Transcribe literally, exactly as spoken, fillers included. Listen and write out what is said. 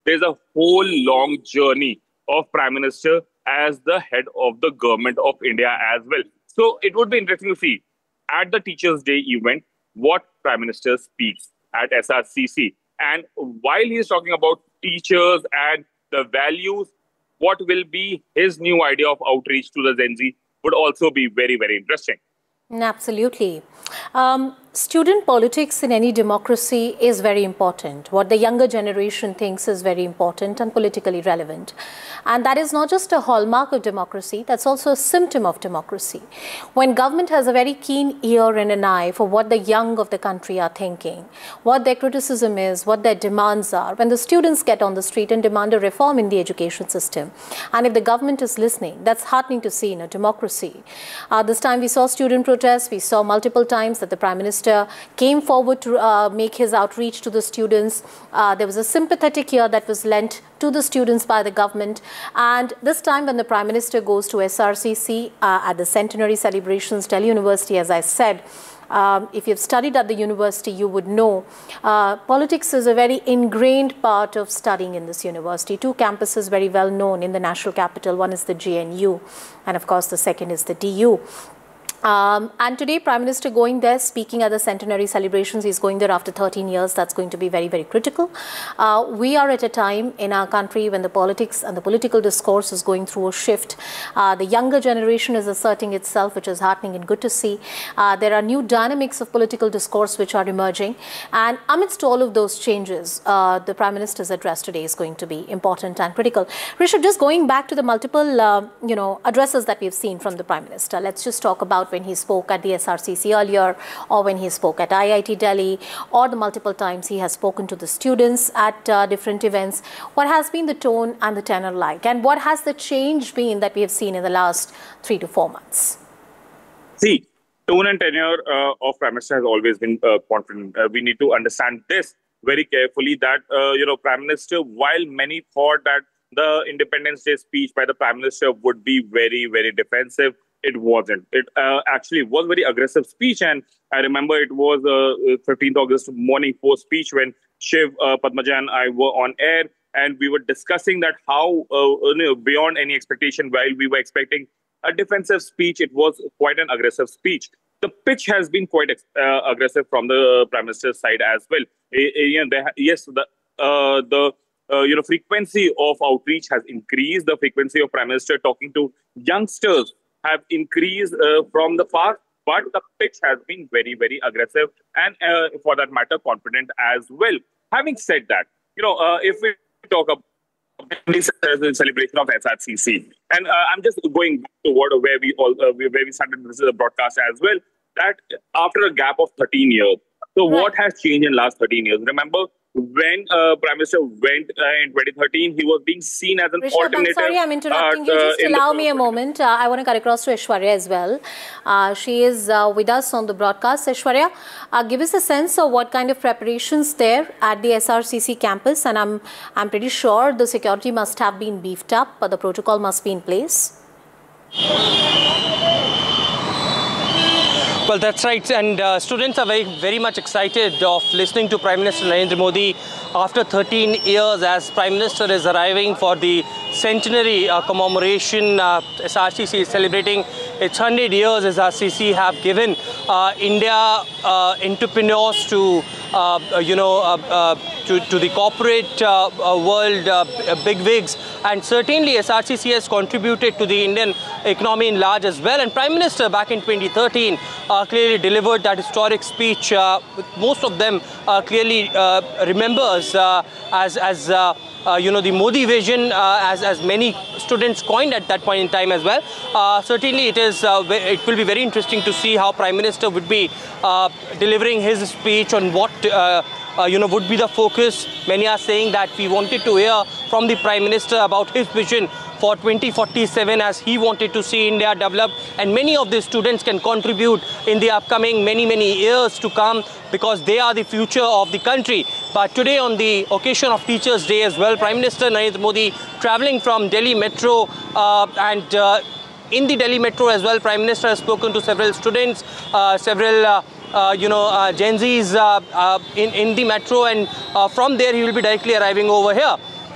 there's a whole long journey of Prime Minister as the head of the government of India as well. So it would be interesting to see at the Teachers' Day event what Prime Minister speaks at S R C C. And while he is talking about teachers and the values, what will be his new idea of outreach to the Gen Z would also be very, very interesting. Absolutely. Um, student politics in any democracy is very important. What the younger generation thinks is very important and politically relevant. And that is not just a hallmark of democracy, that's also a symptom of democracy. When government has a very keen ear and an eye for what the young of the country are thinking, what their criticism is, what their demands are, when the students get on the street and demand a reform in the education system, and if the government is listening, that's heartening to see in a democracy. Uh, this time we saw student protests, we saw multiple times that the Prime Minister came forward to uh, make his outreach to the students. Uh, there was a sympathetic ear that was lent to the students by the government. And this time when the Prime Minister goes to S R C C uh, at the centenary celebrations, Delhi University, as I said, um, if you've studied at the university, you would know uh, politics is a very ingrained part of studying in this university. Two campuses very well known in the national capital. One is the J N U and of course the second is the D U. Um, and today, Prime Minister going there, speaking at the centenary celebrations, he's going there after thirteen years. That's going to be very, very critical. Uh, we are at a time in our country when the politics and the political discourse is going through a shift. Uh, the younger generation is asserting itself, which is heartening and good to see. Uh, there are new dynamics of political discourse which are emerging. And amidst all of those changes, uh, the Prime Minister's address today is going to be important and critical. Rishabh, just going back to the multiple, uh, you know, addresses that we've seen from the Prime Minister, let's just talk about when he spoke at the S R C C earlier, or when he spoke at I I T Delhi, or the multiple times he has spoken to the students at uh, different events. What has been the tone and the tenor like? And what has the change been that we have seen in the last three to four months? See, tone and tenure uh, of Prime Minister has always been uh, confident. Uh, we need to understand this very carefully that, uh, you know, Prime Minister, while many thought that the Independence Day speech by the Prime Minister would be very, very defensive, it wasn't. It uh, actually was very aggressive speech. And I remember it was uh, fifteenth August morning post speech when Shiv, uh, Padmaja and I were on air. And we were discussing that how, uh, you know, beyond any expectation, while we were expecting a defensive speech, it was quite an aggressive speech. The pitch has been quite uh, aggressive from the Prime Minister's side as well. Uh, you know, they yes, the uh, the uh, you know frequency of outreach has increased. The frequency of Prime Minister talking to youngsters have increased uh, from the past, but the pitch has been very, very aggressive and, uh, for that matter, confident as well. Having said that, you know, uh, if we talk about the celebration of S R C C, and uh, I'm just going back to what, where we all uh, where we started this is a broadcast as well, that after a gap of thirteen years, so right. What has changed in the last thirteen years? Remember, when uh, Prime Minister went uh, in twenty thirteen, he was being seen as an Rishabh, alternative. I'm sorry, I'm interrupting uh, you. Just allow me a moment. Uh, I want to cut across to Aishwarya as well. Uh, she is uh, with us on the broadcast. Aishwarya, uh, give us a sense of what kind of preparations there at the S R C C campus. And I'm, I'm pretty sure the security must have been beefed up, but the protocol must be in place. Well, that's right. And uh, students are very, very much excited of listening to Prime Minister Narendra Modi after thirteen years as Prime Minister is arriving for the centenary uh, commemoration. uh, S R C C is celebrating its one hundred years. S R C C have given uh, India uh, entrepreneurs to, uh, you know, uh, uh, to, to the corporate uh, uh, world, uh, bigwigs. And certainly S R C C has contributed to the Indian economy in large as well. And Prime Minister back in twenty thirteen uh, clearly delivered that historic speech. Uh, most of them uh, clearly uh, remembers uh, as, as uh, uh, you know, the Modi vision, uh, as, as many students coined at that point in time as well. Uh, certainly it is, uh, it will be very interesting to see how Prime Minister would be uh, delivering his speech on what uh, Uh, you know, would be the focus. Many are saying that we wanted to hear from the Prime Minister about his vision for twenty forty-seven as he wanted to see India develop, and many of the students can contribute in the upcoming many, many years to come because they are the future of the country. But today on the occasion of Teachers' Day as well, Prime Minister Narendra Modi travelling from Delhi Metro uh, and uh, in the Delhi Metro as well, Prime Minister has spoken to several students, uh, several uh, Uh, you know, uh, Gen Zs uh, uh, in, in the metro, and uh, from there he will be directly arriving over here.